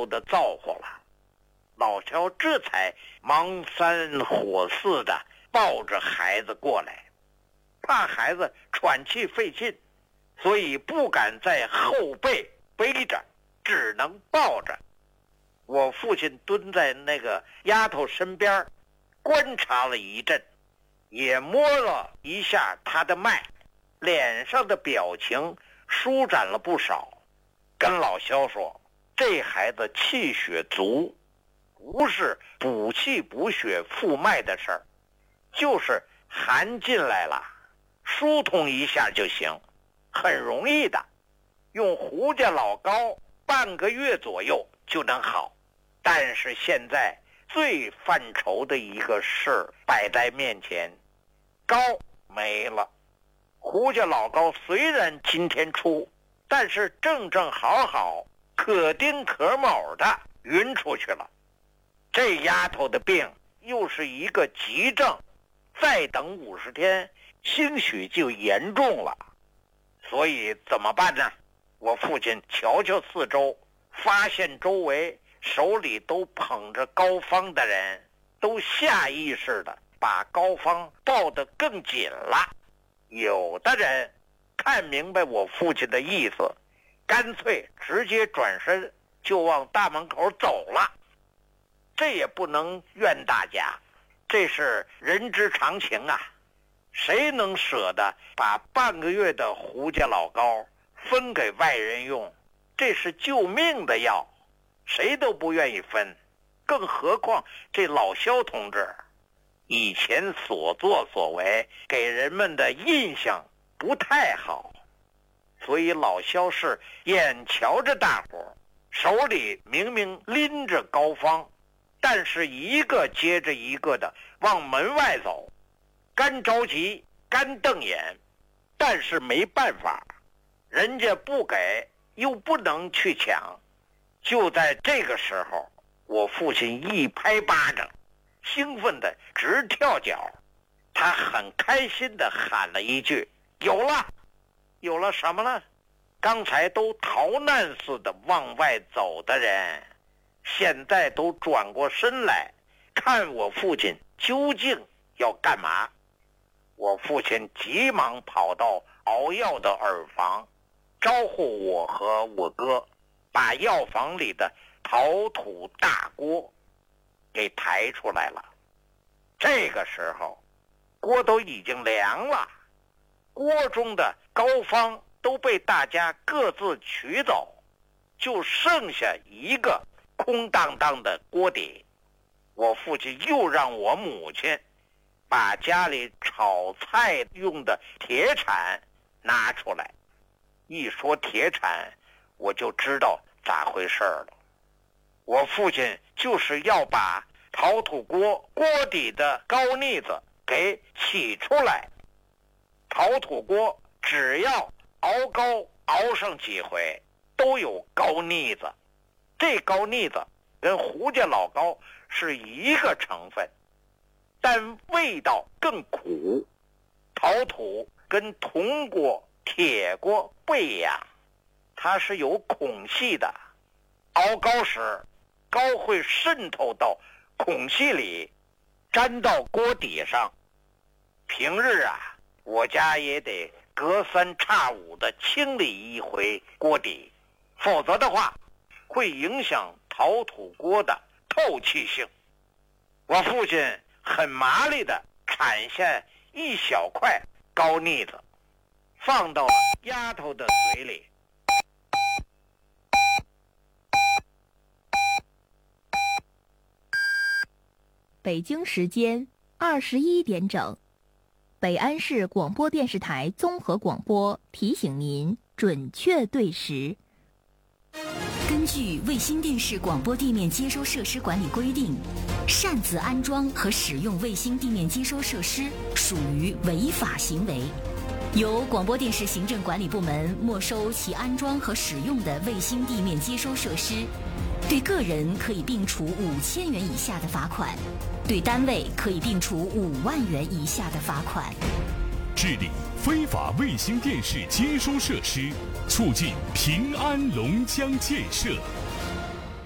头的造化了。老肖这才忙三火四的抱着孩子过来，怕孩子喘气费劲，所以不敢在后背背着，只能抱着。我父亲蹲在那个丫头身边观察了一阵，也摸了一下她的脉，脸上的表情舒展了不少，跟老肖说，这孩子气血足，不是补气补血复脉的事儿，就是寒进来了，疏通一下就行，很容易的，用胡家老膏半个月左右就能好。但是现在最犯愁的一个事摆在面前，膏没了。胡家老膏虽然今天出，但是正好可丁可卯的匀出去了。这丫头的病又是一个急症，再等50天兴许就严重了。所以怎么办呢？我父亲瞧瞧四周，发现周围手里都捧着膏方的人都下意识的把膏方抱得更紧了。有的人看明白我父亲的意思，干脆直接转身就往大门口走了。这也不能怨大家，这是人之常情啊。谁能舍得把半个月的胡家老膏分给外人用？这是救命的药，谁都不愿意分，更何况这老肖同志以前所作所为给人们的印象不太好，所以老肖是眼瞧着大伙手里明明拎着膏方，但是一个接着一个的往门外走，干着急干瞪眼，但是没办法，人家不给又不能去抢。就在这个时候，我父亲一拍巴掌，兴奋的直跳脚，他很开心的喊了一句，有了。有了什么呢？刚才都逃难似的往外走的人，现在都转过身来看我父亲究竟要干嘛。我父亲急忙跑到熬药的耳房，招呼我和我哥把药房里的陶土大锅给抬出来了。这个时候锅都已经凉了，锅中的膏方都被大家各自取走，就剩下一个空荡荡的锅底。我父亲又让我母亲把家里炒菜用的铁铲拿出来。一说铁铲，我就知道咋回事了。我父亲就是要把陶土锅底的膏腻子给起出来。陶土锅只要熬膏熬上几回都有膏腻子，这膏腻子跟胡家老膏是一个成分，但味道更苦。陶土跟铜锅铁锅不一样，它是有孔隙的，熬膏时膏会渗透到孔隙里，粘到锅底上。平日啊，我家也得隔三差五的清理一回锅底，否则的话会影响陶土锅的透气性。我父亲很麻利的铲下一小块膏腻子，放到了丫头的嘴里。 北京时间21点整，北安市广播电视台综合广播提醒您准确对时。 根据卫星电视广播地面接收设施管理规定，擅自安装和使用卫星地面接收设施属于违法行为，由广播电视行政管理部门没收其安装和使用的卫星地面接收设施，对个人可以并处5000元以下的罚款，对单位可以并处5万元以下的罚款。 治理非法卫星电视接收设施，促进平安龙江建设。